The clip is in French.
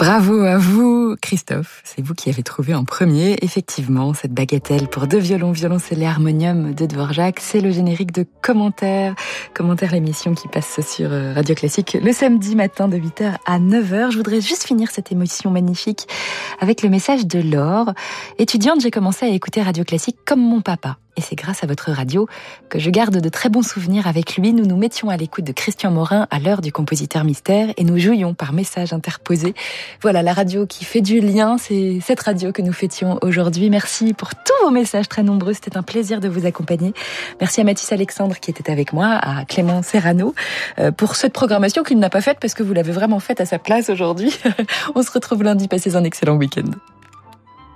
Bravo à vous, Christophe. C'est vous qui avez trouvé en premier, effectivement, cette bagatelle pour 2 violons, violoncelle et harmonium de Dvorak. C'est le générique de Commentaire. Commentaire, l'émission qui passe sur Radio Classique le samedi matin de 8h à 9h. Je voudrais juste finir cette émission magnifique avec le message de Laure. Étudiante, j'ai commencé à écouter Radio Classique comme mon papa. Et c'est grâce à votre radio que je garde de très bons souvenirs avec lui. Nous nous mettions à l'écoute de Christian Morin à l'heure du compositeur mystère et nous jouions par message interposé. Voilà, la radio qui fait du lien, c'est cette radio que nous fêtions aujourd'hui. Merci pour tous vos messages très nombreux, c'était un plaisir de vous accompagner. Merci à Mathis Alexandre qui était avec moi, à Clément Serrano pour cette programmation qu'il n'a pas faite parce que vous l'avez vraiment faite à sa place aujourd'hui. On se retrouve lundi, passez un excellent week-end.